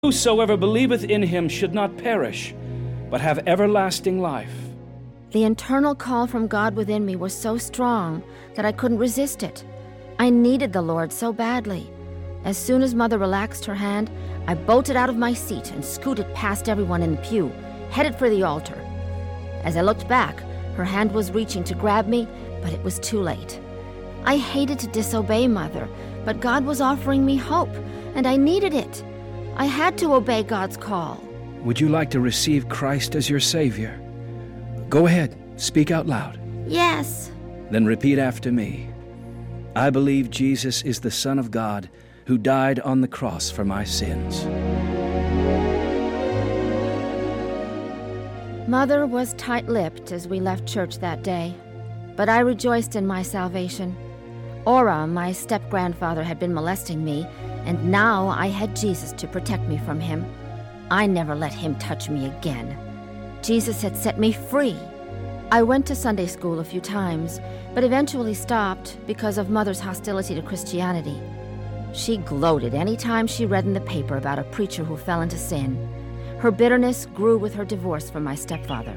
Whosoever believeth in him should not perish, but have everlasting life. The internal call from God within me was so strong that I couldn't resist it. I needed the Lord so badly. As soon as Mother relaxed her hand, I bolted out of my seat and scooted past everyone in the pew, headed for the altar. As I looked back, her hand was reaching to grab me, but it was too late. I hated to disobey Mother, but God was offering me hope, and I needed it. I had to obey God's call. Would you like to receive Christ as your Savior? Go ahead, speak out loud. Yes. Then repeat after me. I believe Jesus is the Son of God who died on the cross for my sins. Mother was tight-lipped as we left church that day, but I rejoiced in my salvation. Ora, my step-grandfather, had been molesting me, and now I had Jesus to protect me from him. I never let him touch me again. Jesus had set me free. I went to Sunday school a few times, but eventually stopped because of Mother's hostility to Christianity. She gloated any time she read in the paper about a preacher who fell into sin. Her bitterness grew with her divorce from my stepfather.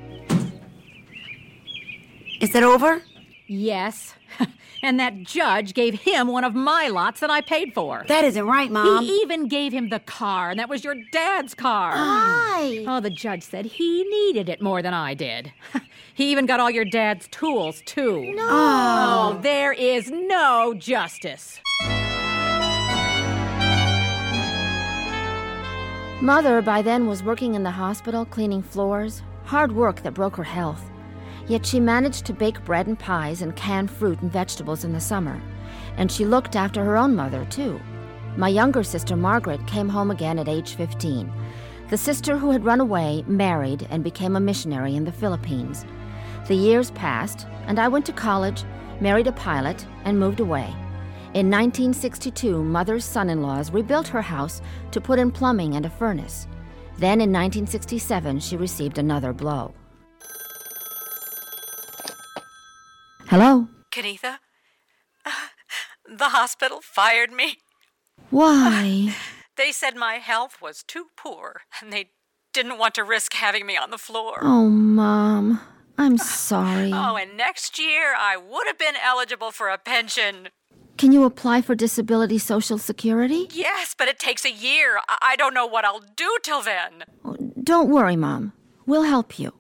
Is it over? Yes. And that judge gave him one of my lots that I paid for. That isn't right, Mom. He even gave him the car, and that was your dad's car. Why? Oh, the judge said he needed it more than I did. He even got all your dad's tools, too. No. Oh, there is no justice. Mother, by then, was working in the hospital cleaning floors, hard work that broke her health. Yet she managed to bake bread and pies and can fruit and vegetables in the summer. And she looked after her own mother, too. My younger sister, Margaret, came home again at age 15. The sister who had run away married and became a missionary in the Philippines. The years passed, and I went to college, married a pilot, and moved away. In 1962, Mother's son-in-laws rebuilt her house to put in plumbing and a furnace. Then in 1967, she received another blow. Hello? Kenitha, the hospital fired me. Why? They said my health was too poor, and they didn't want to risk having me on the floor. Oh, Mom, I'm sorry. Oh, and next year I would have been eligible for a pension. Can you apply for disability Social Security? Yes, but it takes a year. I don't know what I'll do till then. Don't worry, Mom. We'll help you.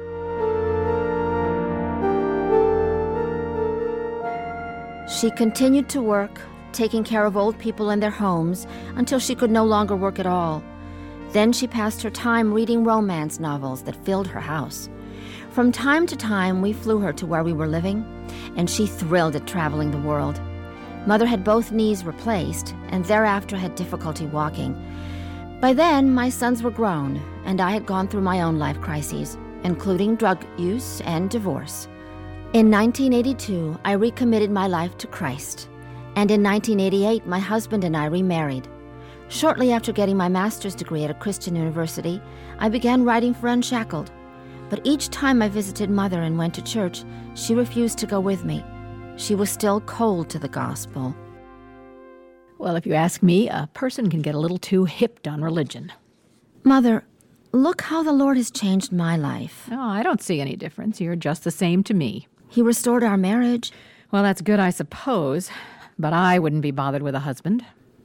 She continued to work, taking care of old people in their homes, until she could no longer work at all. Then she passed her time reading romance novels that filled her house. From time to time, we flew her to where we were living, and she thrilled at traveling the world. Mother had both knees replaced, and thereafter had difficulty walking. By then, my sons were grown, and I had gone through my own life crises, including drug use and divorce. In 1982, I recommitted my life to Christ, and in 1988, my husband and I remarried. Shortly after getting my master's degree at a Christian university, I began writing for Unshackled. But each time I visited Mother and went to church, she refused to go with me. She was still cold to the gospel. Well, if you ask me, a person can get a little too hipped on religion. Mother, look how the Lord has changed my life. Oh, I don't see any difference. You're just the same to me. He restored our marriage. Well, that's good, I suppose, but I wouldn't be bothered with a husband.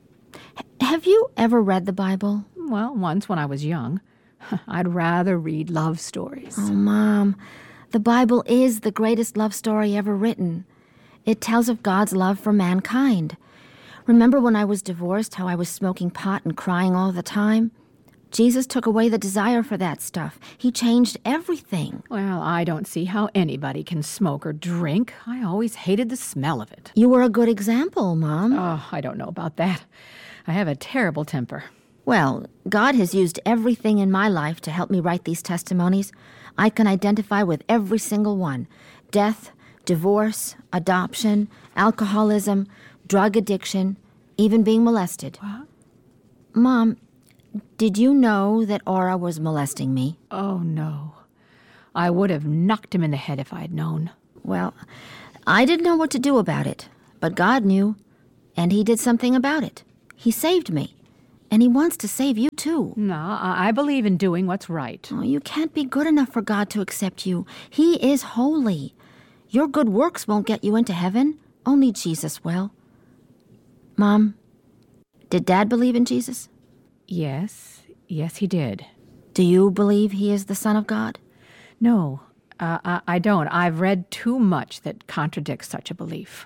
Have you ever read the Bible? Well, once when I was young. I'd rather read love stories. Oh, Mom, the Bible is the greatest love story ever written. It tells of God's love for mankind. Remember when I was divorced, how I was smoking pot and crying all the time? Jesus took away the desire for that stuff. He changed everything. Well, I don't see how anybody can smoke or drink. I always hated the smell of it. You were a good example, Mom. Oh, I don't know about that. I have a terrible temper. Well, God has used everything in my life to help me write these testimonies. I can identify with every single one. Death, divorce, adoption, alcoholism, drug addiction, even being molested. What? Mom, did you know that Ora was molesting me? Oh, no. I would have knocked him in the head if I'd known. Well, I didn't know what to do about it, but God knew, and He did something about it. He saved me, and he wants to save you too. No, I believe in doing what's right. Oh, you can't be good enough for God to accept you. He is holy. Your good works won't get you into heaven. Only Jesus will. Mom, did Dad believe in Jesus? Yes, he did. Do you believe he is the Son of God? No, I don't. I've read too much that contradicts such a belief.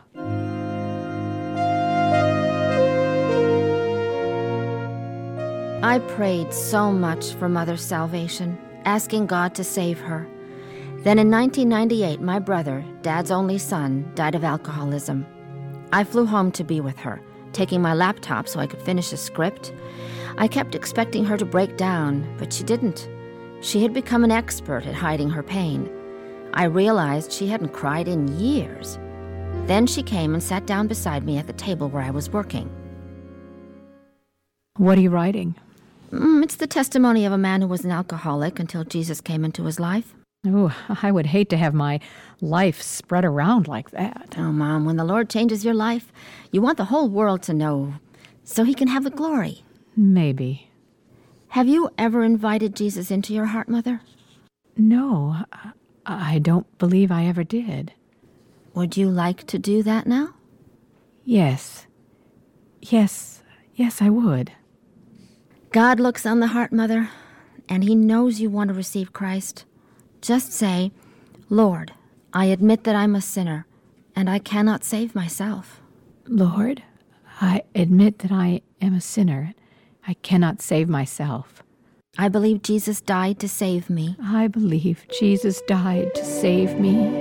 I prayed so much for Mother's salvation, asking God to save her. Then in 1998, my brother, Dad's only son, died of alcoholism. I flew home to be with her, taking my laptop so I could finish a script. I kept expecting her to break down, but she didn't. She had become an expert at hiding her pain. I realized she hadn't cried in years. Then she came and sat down beside me at the table where I was working. What are you writing? It's the testimony of a man who was an alcoholic until Jesus came into his life. Oh, I would hate to have my life spread around like that. Oh, Mom, when the Lord changes your life, you want the whole world to know so he can have the glory. Maybe. Have you ever invited Jesus into your heart, Mother? No, I don't believe I ever did. Would you like to do that now? Yes, I would. God looks on the heart, Mother, and he knows you want to receive Christ. Just say, Lord, I admit that I'm a sinner, and I cannot save myself. Lord, I admit that I am a sinner. I cannot save myself. I believe Jesus died to save me. I believe Jesus died to save me.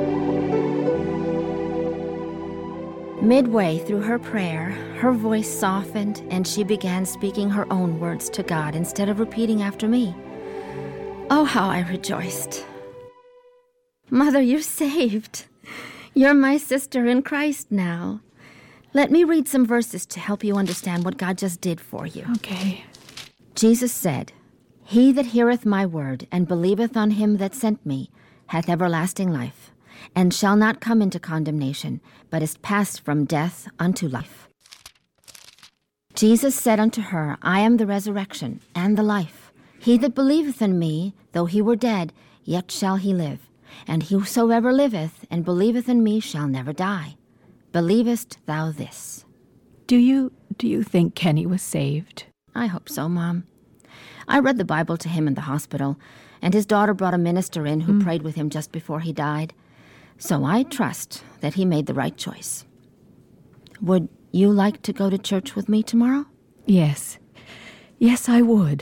Midway through her prayer, her voice softened, and she began speaking her own words to God instead of repeating after me. Oh, how I rejoiced. Mother, you're saved. You're my sister in Christ now. Let me read some verses to help you understand what God just did for you. Okay. Jesus said, He that heareth my word and believeth on him that sent me hath everlasting life, and shall not come into condemnation, but is passed from death unto life. Jesus said unto her, I am the resurrection and the life. He that believeth in me, though he were dead, yet shall he live. And whosoever liveth and believeth in me shall never die. Believest thou this? Do you think Kenny was saved? I hope so, Mom. I read the Bible to him in the hospital, and his daughter brought a minister in who prayed with him just before he died. So I trust that he made the right choice. Would you like to go to church with me tomorrow? Yes, I would.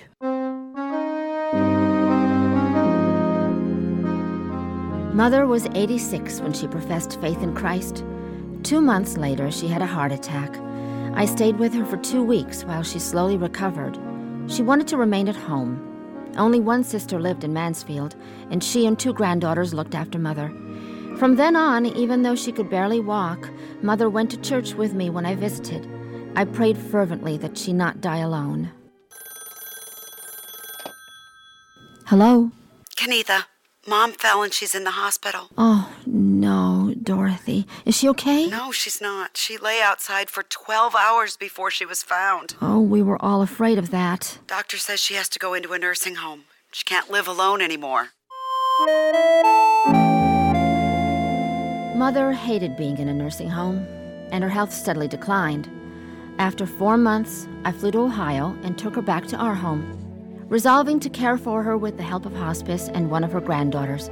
Mother was 86 when she professed faith in Christ. 2 months later, she had a heart attack. I stayed with her for 2 weeks while she slowly recovered. She wanted to remain at home. Only one sister lived in Mansfield, and she and 2 granddaughters looked after Mother. From then on, even though she could barely walk, Mother went to church with me when I visited. I prayed fervently that she not die alone. Hello? Kenitha, Mom fell and she's in the hospital. Oh, no, Dorothy. Is she okay? No, she's not. She lay outside for 12 hours before she was found. Oh, we were all afraid of that. Doctor says she has to go into a nursing home. She can't live alone anymore. Mother hated being in a nursing home, and her health steadily declined. After 4 months, I flew to Ohio and took her back to our home, resolving to care for her with the help of hospice and one of her granddaughters.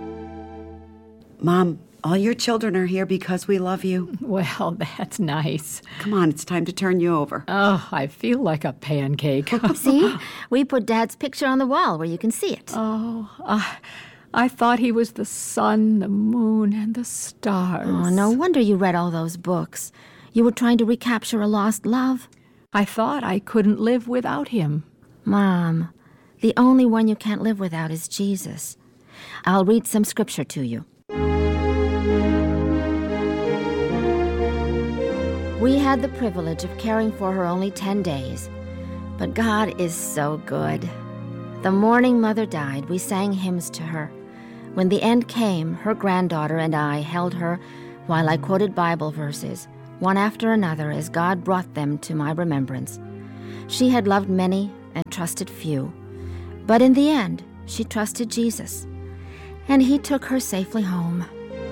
Mom, all your children are here because we love you. Well, that's nice. Come on, it's time to turn you over. Oh, I feel like a pancake. See? We put Dad's picture on the wall where you can see it. I thought he was the sun, the moon, and the stars. Oh, no wonder you read all those books. You were trying to recapture a lost love. I thought I couldn't live without him. Mom, the only one you can't live without is Jesus. I'll read some scripture to you. We had the privilege of caring for her only 10 days, but God is so good. The morning Mother died, we sang hymns to her. When the end came, her granddaughter and I held her while I quoted Bible verses, one after another as God brought them to my remembrance. She had loved many and trusted few. But in the end, she trusted Jesus, and he took her safely home.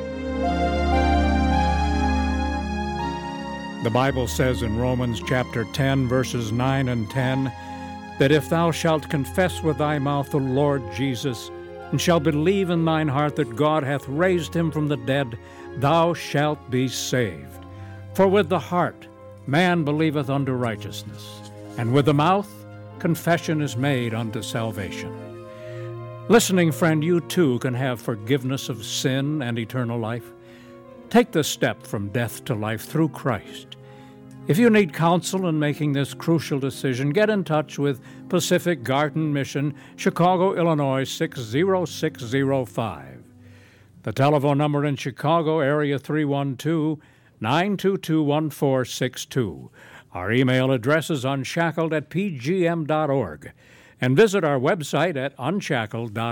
The Bible says in Romans chapter 10, verses 9 and 10, that if thou shalt confess with thy mouth the Lord Jesus, and shalt believe in thine heart that God hath raised him from the dead, thou shalt be saved. For with the heart man believeth unto righteousness, and with the mouth confession is made unto salvation. Listening friend, you too can have forgiveness of sin and eternal life. Take the step from death to life through Christ. If you need counsel in making this crucial decision, get in touch with Pacific Garden Mission, Chicago, Illinois 60605. The telephone number in Chicago, area 312-922-1462. Our email address is unshackled@pgm.org. And visit our website at unshackled.org.